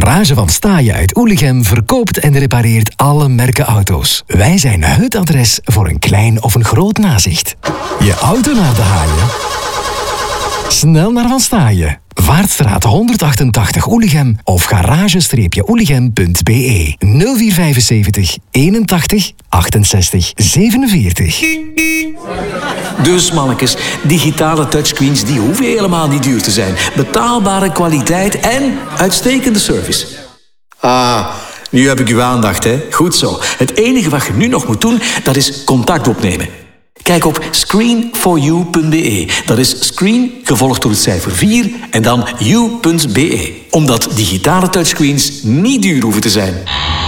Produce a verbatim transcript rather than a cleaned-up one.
Garage van Staaien uit Oelichem verkoopt en repareert alle merken auto's. Wij zijn het adres voor een klein of een groot nazicht. Je auto naar de haaien? Snel naar Van Staaien. Vaartstraat honderdachtentachtig Oelichem of garage oelichem punt b e nul vier vijfenzeventig eenentachtig achtenzestig zevenenveertig. Dus mannetjes, digitale touchscreens die hoeven helemaal niet duur te zijn. Betaalbare kwaliteit en uitstekende service. Ah, nu heb ik uw aandacht, hè. Goed zo. Het enige wat je nu nog moet doen, dat is contact opnemen. Kijk op screen for you punt b e. Dat is screen, gevolgd door het cijfer vier en dan you punt b e. Omdat digitale touchscreens niet duur hoeven te zijn.